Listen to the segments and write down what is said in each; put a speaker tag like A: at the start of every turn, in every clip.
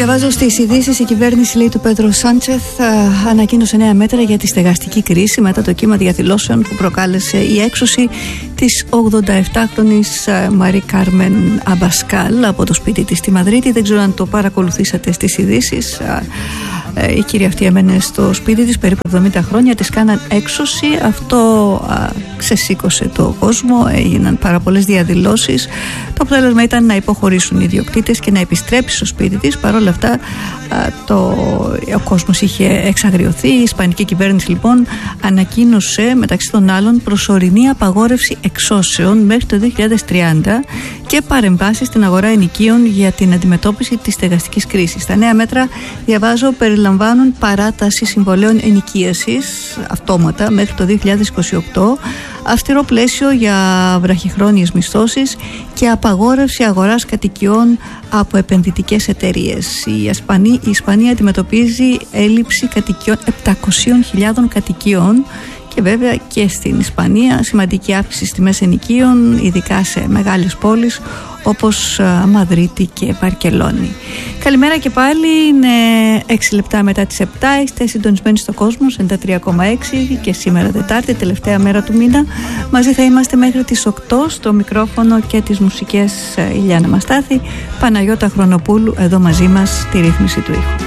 A: Διαβάζω στις ειδήσεις, η κυβέρνηση, λέει, του Πέντρο Σάντσεθ ανακοίνωσε νέα μέτρα για τη στεγαστική κρίση μετά το κύμα διαδηλώσεων που προκάλεσε η έξωση της 87χρονης Μαρή Κάρμεν Αμπασκάλ από το σπίτι της στη Μαδρίτη. Δεν ξέρω αν το παρακολουθήσατε στις ειδήσεις. Η κυρία αυτή έμενε στο σπίτι της περίπου 70 χρόνια, της κάναν έξωση. Αυτό ξεσήκωσε το κόσμο, έγιναν πάρα πολλές διαδηλώσεις. Το αποτέλεσμα ήταν να υποχωρήσουν οι ιδιοκτήτες και να επιστρέψει στο σπίτι της. Παρ' όλα αυτά ο κόσμος είχε εξαγριωθεί. Η ισπανική κυβέρνηση λοιπόν ανακοίνωσε μεταξύ των άλλων προσωρινή απαγόρευση εξώσεων μέχρι το 2030 και παρεμβάσεις στην αγορά ενοικίων για την αντιμετώπιση της στεγαστικής κρίσης. Τα νέα μέτρα, διαβάζω, περιλαμβάνουν παράταση συμβολέων ενοικίασης αυτόματα μέχρι το 2028, αυστηρό πλαίσιο για βραχυχρόνιες μισθώσεις και απαγόρευση αγοράς κατοικιών από επενδυτικές εταιρείες. Η Ισπανία αντιμετωπίζει έλλειψη κατοικιών 700.000 κατοικιών και βέβαια και στην Ισπανία σημαντική αύξηση στις τιμές ενοικίων, ειδικά σε μεγάλες πόλεις όπως Μαδρίτη και Βαρκελόνη. Καλημέρα και πάλι, είναι 6 λεπτά μετά τις 7, είστε συντονισμένοι στο κόσμο 93,6 και σήμερα Τετάρτη, τελευταία μέρα του μήνα. Μαζί θα είμαστε μέχρι τις 8, στο μικρόφωνο και τις μουσικές Ηλιάνα Μαστάθη, Παναγιώτα Χρονοπούλου εδώ μαζί μας στη ρύθμιση του ήχου.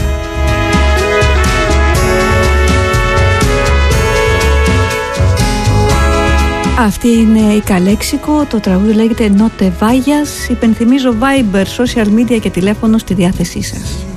A: Αυτή είναι η Καλέξικο, το τραγούδι λέγεται Νότε Βάγιας. Υπενθυμίζω Viber, social media και τηλέφωνο στη διάθεσή σας.